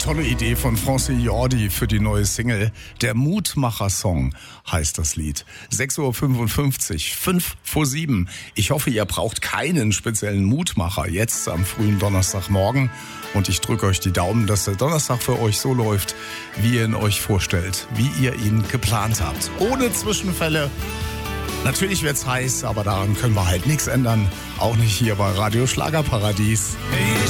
Tolle Idee von Francis Jordi für die neue Single. Der Mutmacher-Song heißt das Lied. 6.55 Uhr, 5 vor 7. Ich hoffe, ihr braucht keinen speziellen Mutmacher jetzt am frühen Donnerstagmorgen. Und ich drücke euch die Daumen, dass der Donnerstag für euch so läuft, wie ihr ihn euch vorstellt, wie ihr ihn geplant habt. Ohne Zwischenfälle. Natürlich wird's heiß, aber daran können wir halt nichts ändern. Auch nicht hier bei Radio Schlagerparadies.